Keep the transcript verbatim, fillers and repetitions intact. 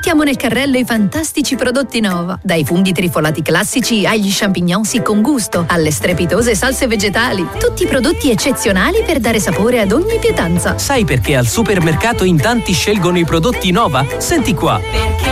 Mettiamo nel carrello i fantastici prodotti Nova. Dai funghi trifolati classici agli champignon sì con gusto, alle strepitose salse vegetali. Tutti prodotti eccezionali per dare sapore ad ogni pietanza. Sai perché al supermercato in tanti scelgono i prodotti Nova? Senti qua. Perché